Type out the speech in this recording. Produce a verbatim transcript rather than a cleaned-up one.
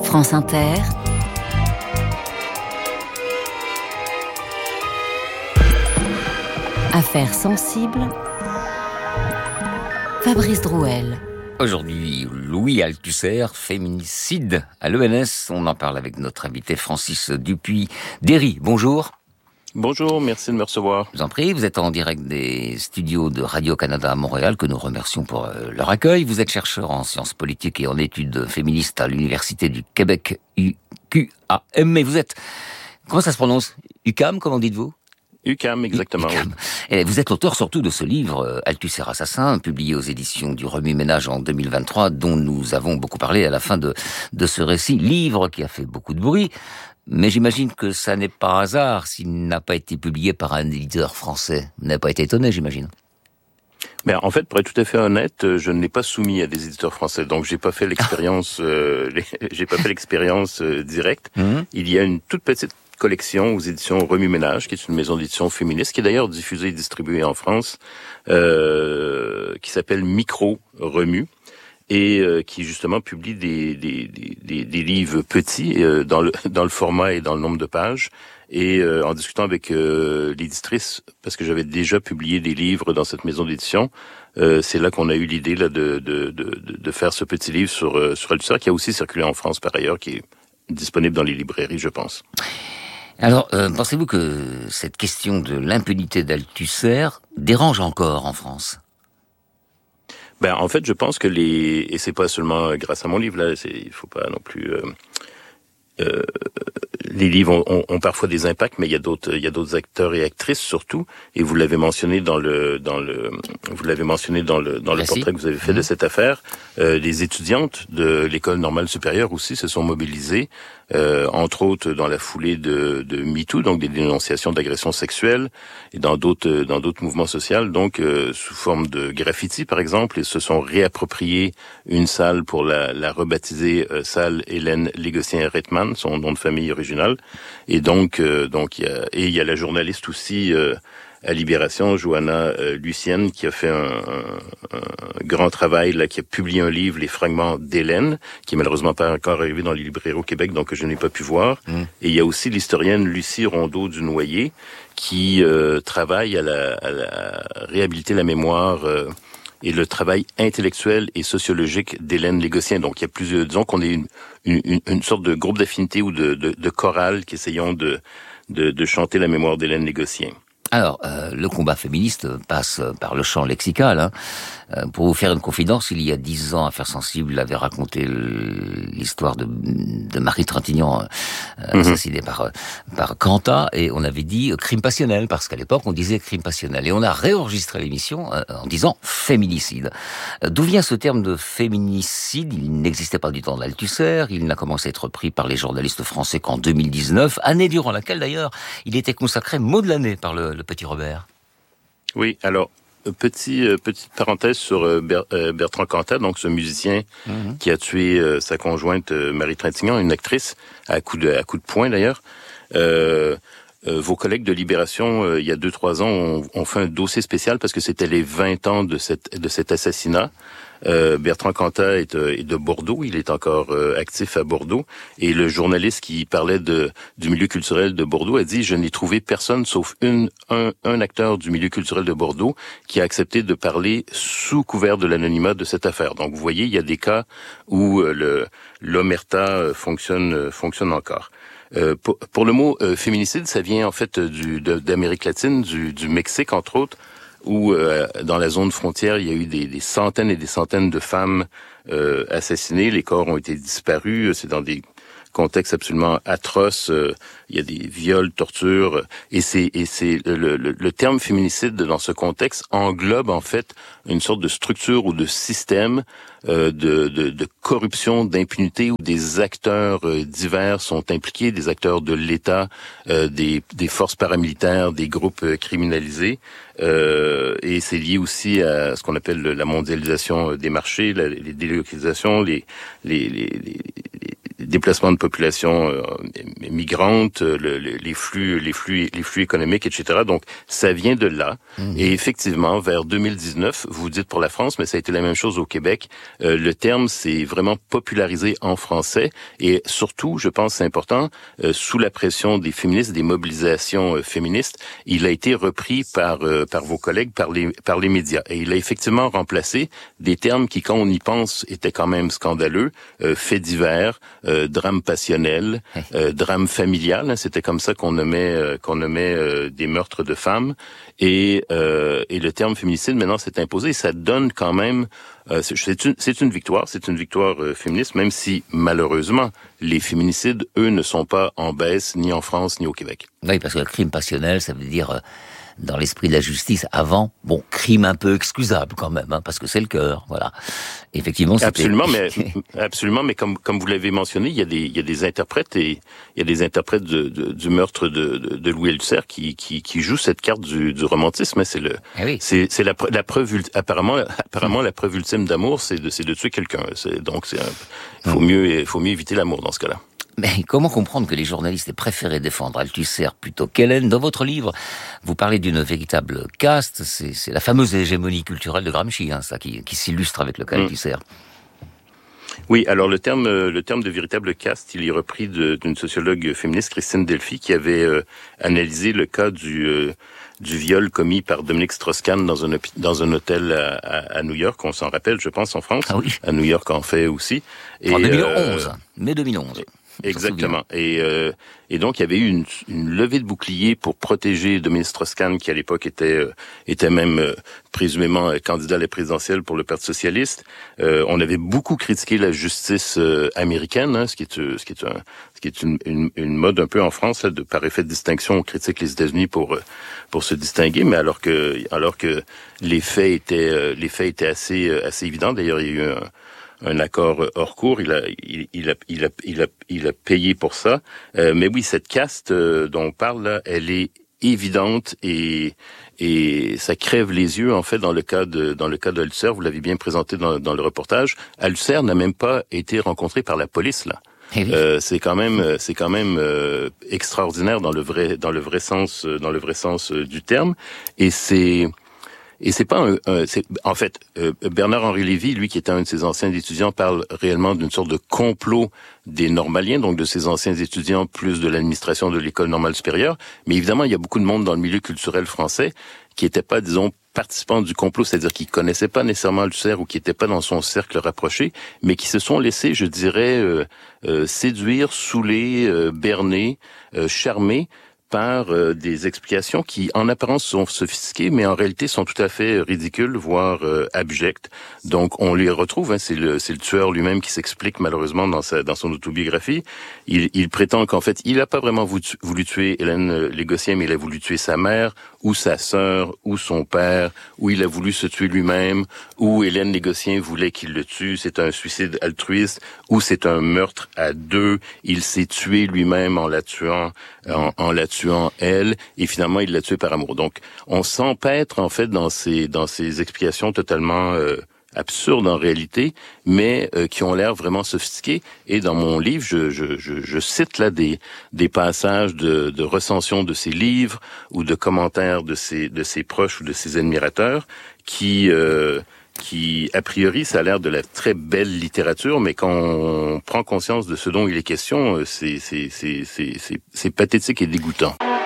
France Inter, Affaires sensibles, Fabrice Drouel. Aujourd'hui, Louis Althusser, féminicide à l'E N S. On en parle avec notre invité Francis Dupuy-Derry. Bonjour. Bonjour, merci de me recevoir. Je vous en prie, vous êtes en direct des studios de Radio-Canada à Montréal, que nous remercions pour euh, leur accueil. Vous êtes chercheur en sciences politiques et en études féministes à l'Université du Québec, U Q A M. Mais vous êtes, comment ça se prononce? U Q A M, comment dites-vous? U Q A M, exactement. U Q A M. Et vous êtes l'auteur surtout de ce livre, Althusser Assassin, publié aux éditions du Remue-Ménage en deux mille vingt-trois, dont nous avons beaucoup parlé à la fin de, de ce récit. Livre qui a fait beaucoup de bruit, mais j'imagine que ça n'est pas hasard s'il n'a pas été publié par un éditeur français. Vous n'avez pas été étonné, j'imagine. Ben, en fait, pour être tout à fait honnête, je ne l'ai pas soumis à des éditeurs français, donc j'ai pas fait l'expérience, euh, j'ai pas fait l'expérience euh, directe. Mmh. Il y a une toute petite collection aux éditions Remue-Ménage, qui est une maison d'édition féministe, qui est d'ailleurs diffusée et distribuée en France, euh, qui s'appelle Micro Remue, et euh, qui justement publie des, des, des, des livres petits euh, dans le dans le format et dans le nombre de pages. Et euh, en discutant avec euh, l'éditrice, parce que j'avais déjà publié des livres dans cette maison d'édition, euh, c'est là qu'on a eu l'idée là de de de, de faire ce petit livre sur euh, sur Althusser, qui a aussi circulé en France par ailleurs, qui est disponible dans les librairies, je pense. Alors, euh, pensez-vous que cette question de l'impunité d'Althusser dérange encore en France? Ben, en fait, je pense que les, et c'est pas seulement grâce à mon livre, là, c'est, il faut pas non plus, euh, euh, les livres ont, ont, ont parfois des impacts, mais il y a d'autres, il y a d'autres acteurs et actrices surtout, et vous l'avez mentionné dans le, dans le, vous l'avez mentionné dans le, dans le Merci. portrait que vous avez fait mmh. de cette affaire. Euh, les étudiantes de l'école normale supérieure aussi se sont mobilisées, euh, entre autres dans la foulée de, de MeToo, donc des dénonciations d'agressions sexuelles, et dans d'autres, dans d'autres mouvements sociaux, donc euh, sous forme de graffiti par exemple, et se sont réappropriés une salle pour la, la rebaptiser euh, salle Hélène Légocien-Reitman, son nom de famille original. Et donc, euh, donc il y a, et il y a la journaliste aussi euh, à Libération, Johanna euh, Lucienne, qui a fait un, un, un grand travail là, qui a publié un livre, Les Fragments d'Hélène, qui est malheureusement pas encore arrivé dans les librairies au Québec, donc que je n'ai pas pu voir. Mmh. Et il y a aussi l'historienne Lucie Rondeau du Noyer, qui euh, travaille à, la, à la réhabiliter la mémoire. Euh, et le travail intellectuel et sociologique d'Hélène Légocien. Donc, il y a plusieurs, disons qu'on est une, une, une sorte de groupe d'affinité ou de, de, de chorale qui essayons de, de, de chanter la mémoire d'Hélène Légocien. Alors, euh, le combat féministe passe par le champ lexical. Hein. Euh, pour vous faire une confidence, il y a dix ans, Affaires sensibles avait raconté l'histoire de, de Marie Trintignant, euh, mm-hmm. assassinée par par Cantat, et on avait dit crime passionnel, parce qu'à l'époque on disait crime passionnel, et on a réenregistré l'émission euh, en disant féminicide. Euh, d'où vient ce terme de féminicide? Il n'existait pas du temps d'Althusser, il n'a commencé à être repris par les journalistes français qu'en deux mille dix-neuf, année durant laquelle d'ailleurs il était consacré mot de l'année par le le petit Robert. Oui, alors, petit, euh, petite parenthèse sur euh, Ber, euh, Bertrand Cantat, donc ce musicien mm-hmm. qui a tué euh, sa conjointe euh, Marie Trintignant, une actrice, à coup de, à coup de poing d'ailleurs. Euh, euh, vos collègues de Libération, euh, il y a deux, trois ans, ont, ont fait un dossier spécial parce que c'était les vingt ans de, cette, de cet assassinat. Euh, Bertrand Cantat est, euh, est de Bordeaux, il est encore euh, actif à Bordeaux, et le journaliste qui parlait de du milieu culturel de Bordeaux a dit: je n'ai trouvé personne sauf une un, un acteur du milieu culturel de Bordeaux qui a accepté de parler sous couvert de l'anonymat de cette affaire. Donc vous voyez, il y a des cas où euh, le l'omerta euh, fonctionne euh, fonctionne encore. Euh, pour, pour le mot euh, féminicide, ça vient en fait du de, d'Amérique latine, du, du Mexique entre autres, où euh, dans la zone frontière, il y a eu des, des centaines et des centaines de femmes euh, assassinées. Les corps ont été disparus. C'est dans des contextes absolument atroces. Euh, il y a des viols, tortures, et c'est et c'est le, le, le terme féminicide dans ce contexte englobe en fait une sorte de structure ou de système euh, de, de, de corruption, d'impunité où des acteurs euh, divers sont impliqués, des acteurs de l'État, euh, des, des forces paramilitaires, des groupes euh, criminalisés, euh, et c'est lié aussi à ce qu'on appelle la mondialisation des marchés, la, les délocalisations, les, les, les, les déplacements de population euh, migrantes, le, le, les flux, les flux, les flux économiques, et cetera. Donc, ça vient de là. Mmh. Et effectivement, vers deux mille dix-neuf, vous dites pour la France, mais ça a été la même chose au Québec. Euh, le terme s'est vraiment popularisé en français, et surtout, je pense, c'est important, euh, sous la pression des féministes, des mobilisations euh, féministes, il a été repris par euh, par vos collègues, par les par les médias, et il a effectivement remplacé des termes qui, quand on y pense, étaient quand même scandaleux, euh, faits divers, euh, drame passionnel, euh, drame familial. Hein, c'était comme ça qu'on nommait euh, qu'on nommait euh, des meurtres de femmes, et euh, et le terme féminicide maintenant s'est imposé. Et ça donne quand même euh, c'est une c'est une victoire, c'est une victoire euh, féministe, même si malheureusement les féminicides, eux, ne sont pas en baisse ni en France ni au Québec. Oui, parce que le crime passionnel, ça veut dire euh... dans l'esprit de la justice, avant, bon, crime un peu excusable quand même, hein, parce que c'est le cœur, voilà. Effectivement, c'était... Absolument, mais absolument, mais comme comme vous l'avez mentionné, il y a des il y a des interprètes et il y a des interprètes de, de, du meurtre de, de, de Louis Althusser qui qui qui jouent cette carte du, du romantisme. Hein, c'est le eh oui. c'est c'est la, la preuve apparemment apparemment la preuve ultime d'amour, c'est de c'est de tuer quelqu'un. C'est donc c'est il faut mieux il faut mieux éviter l'amour dans ce cas-là. Mais comment comprendre que les journalistes aient préféré défendre Althusser plutôt qu'Hélène? Dans votre livre, vous parlez d'une véritable caste, c'est, c'est la fameuse hégémonie culturelle de Gramsci, hein, ça, qui, qui s'illustre avec le cas Althusser. Mmh. Oui, alors le terme, le terme de véritable caste, il est repris de, d'une sociologue féministe, Christine Delphi, qui avait euh, analysé le cas du euh, du viol commis par Dominique Strauss-Kahn dans un dans un hôtel à, à, à New York. On s'en rappelle, je pense, en France. Ah oui. À New York, en fait aussi. Et, en deux mille onze, euh, mai deux mille onze. Exactement. Et, euh, et donc, il y avait eu une, une levée de bouclier pour protéger Dominique Strauss-Kahn, qui à l'époque était euh, était même euh, présumément euh, candidat à la présidentielle pour le Parti socialiste. Euh, on avait beaucoup critiqué la justice euh, américaine, hein, ce qui est euh, ce qui est un ce qui est une, une, une mode un peu en France, là, de par effet de distinction, on critique les États-Unis pour euh, pour se distinguer, mais alors que alors que les faits étaient euh, les faits étaient assez euh, assez évidents. D'ailleurs, il y a eu un un accord hors cours, il a, il, il a, il a, il a, il a payé pour ça. Euh, mais oui, cette caste euh, dont on parle là, elle est évidente et et ça crève les yeux en fait dans le cas de dans le cas d'Althusser. Vous l'avez bien présenté dans, dans le reportage. Althusser n'a même pas été rencontré par la police là. Eh oui. Euh, c'est quand même c'est quand même euh, extraordinaire dans le vrai dans le vrai sens dans le vrai sens euh, du terme. Et c'est Et c'est pas un, un c'est, en fait, euh, Bernard-Henri Lévy, lui qui était un de ses anciens étudiants, parle réellement d'une sorte de complot des normaliens, donc de ses anciens étudiants, plus de l'administration de l'école normale supérieure. Mais évidemment, il y a beaucoup de monde dans le milieu culturel français qui n'était pas, disons, participants du complot, c'est-à-dire qui connaissaient pas nécessairement Althusser ou qui n'étaient pas dans son cercle rapproché, mais qui se sont laissés, je dirais, euh, euh, séduire, saouler, euh, berner, euh, charmer par euh, des explications qui, en apparence, sont sophistiquées, mais en réalité sont tout à fait ridicules, voire euh, abjectes. Donc, on les retrouve. Hein, c'est le c'est le tueur lui-même qui s'explique malheureusement dans sa dans son autobiographie. Il, il prétend qu'en fait, il n'a pas vraiment voulu, voulu tuer Hélène Légocien, mais il a voulu tuer sa mère, ou sa sœur, ou son père, ou il a voulu se tuer lui-même, ou Hélène Légocien voulait qu'il le tue. C'est un suicide altruiste, ou c'est un meurtre à deux. Il s'est tué lui-même en la tuant, en, en la tuant tuant elle, et finalement il l'a tué par amour. Donc on s'empêtre en fait dans ces dans ces explications totalement euh, absurdes en réalité, mais euh, qui ont l'air vraiment sophistiquées. Et dans mon livre, je, je, je, je cite là des des passages de, de recensions de ses livres ou de commentaires de ses de ses proches ou de ses admirateurs qui euh, qui, a priori, ça a l'air de la très belle littérature, mais quand on prend conscience de ce dont il est question, c'est, c'est, c'est, c'est, c'est, c'est pathétique et dégoûtant.